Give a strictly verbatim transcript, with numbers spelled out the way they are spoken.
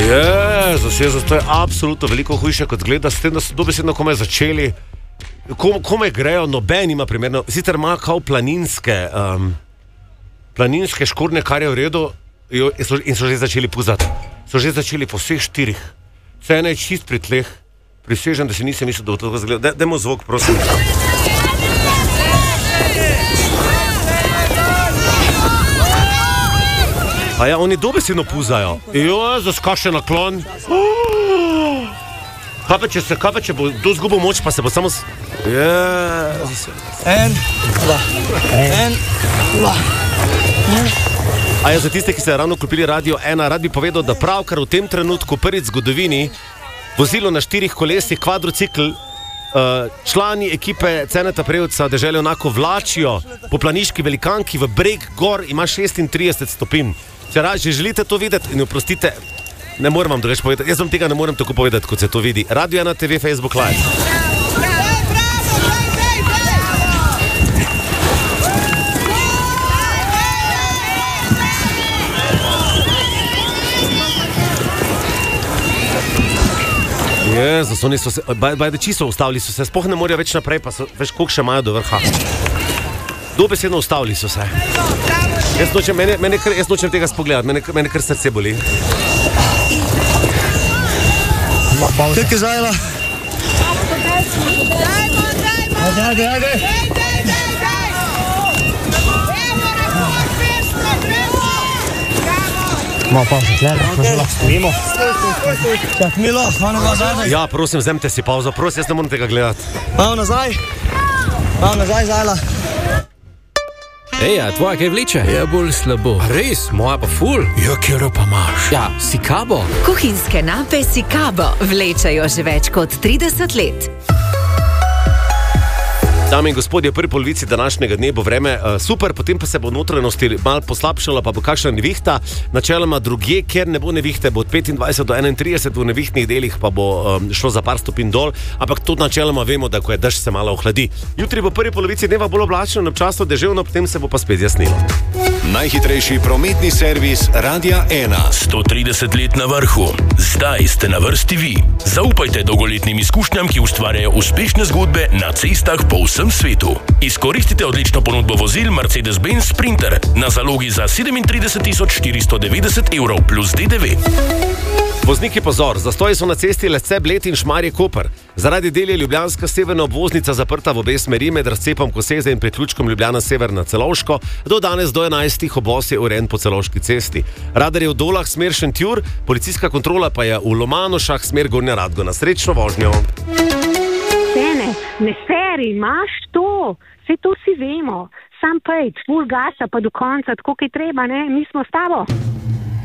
Jezus, Jezus, to je absolutno veliko hujše kot gleda, s tem, da so dobesedno komaj začeli, kom, komaj grejo, noben ima primerno, sicer ima kao planinske, um, planinske škornje, kar je v redu, jo, in, so, in so že začeli puzati. So že začeli po vseh štirih. Cena je čist pri tleh, prisežem, da si nisem mislil, da bo to zgleda. Dajmo zvok, prosim. A ja, oni dobesedno puzajo. Jo, zaskaše naklon. Oh. Kaj pa, če se, kaj pa, če bo do zgubo moč, pa se bo samo... S... Jezus. En, dva, en, dva. A ja, za tiste, ki ste ravno kupili Radio ena, rad bi povedal, da pravkar v tem trenutku prvič v zgodovini vozilo na štirih kolesih, kvadrocikl, uh, člani ekipe Ceneta Prevca dežele onako vlačijo po planiški velikanki v breg gor, ima šestintrideset stopinj. Če že želite to videti, in oprostite, ne morem vam drugače povedati, jaz vam tega ne morem tako povedati, kot se to vidi. Radio ena T V, Facebook Live. Jezus, oni so se, bajde čisto ustavili so se, spoh ne morajo več naprej, pa so, veš, koliko še imajo do vrha. Dobesedno ustavili so se. Jaz nočem, mene, mene, jaz nočem tega spogledati, mene, mene kar srce boli. Kaj je zajela? Ajde, ajde, ajde. Malo pauze, gledaj, kako se lahko stojimo. Čak, Milo, malo nazaj. Ja, prosim, vzemite si pauzo, prosim, jaz ne moram tega gledati. Malo nazaj. Malo nazaj, zajela. Ej, a tvoja kaj vleče? Ja, bolj slabo. A res, moja pa ful. Ja, kjero pa imaš? Ja, Sikabo. Kuhinjske nape Sikabo vlečajo že več kot trideset let. Dame in gospodje, v prvi polovici današnjega dne bo vreme uh, super, potem pa se bo notranjosti malo poslabšala, pa bo kakšna nevihta. Načeloma drugje, ker ne bo nevihte, bo od petindvajset do enaintrideset, v nevihtnih delih pa bo um, šlo za par stopinj dol, ampak tudi načeloma vemo, da ko je dež, se malo ohladi. Jutri bo v prvi polovici dneva bolj oblačno, občasno deževno, potem se bo pa spet jasnilo. Najhitrejši prometni servis Radia ena. sto trideset let na vrhu. Zdaj ste na vrsti vi. Zaupajte dolgoletnim izkušnjam, ki ustvarjajo uspešne zgodbe na cestah po vsem svetu. Izkoristite odlično ponudbo vozil Mercedes-Benz Sprinter na zalogi za sedemintrideset tisoč štiristo devetdeset evrov plus D D V. Vozniki pozor, zastoji so na cesti Lesce, Bled in Šmarje-Koper. Zaradi del je ljubljanska severna obvoznica zaprta v obe smeri med razcepom Koseze in priključkom Ljubljana Sever na Celovško. Do danes do enajstih obvoz je urejen po Celovški cesti. Radar je v Dolah smer Šentjur, policijska kontrola pa je v Lomanošah smer Gornja Radgona. Srečno vožnjo. Sene, ne seri, imaš to, vse to si vemo. Sam pejt, full gasa pa do konca, tako kaj treba, ne, mi smo s tabo.